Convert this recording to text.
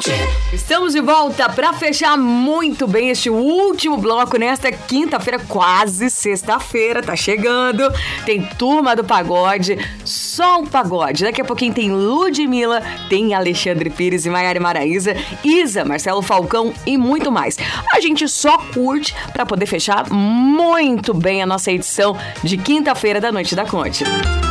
Estamos de volta para fechar muito bem este último bloco nesta quinta-feira, quase sexta-feira, tá chegando. Tem Turma do Pagode, só um pagode. Daqui a pouquinho tem Ludmilla, tem Alexandre Pires e Maiara Maraíza, Isa, Marcelo Falcão e muito mais. A gente só curte para poder fechar muito bem a nossa edição de quinta-feira da Noite da Conte.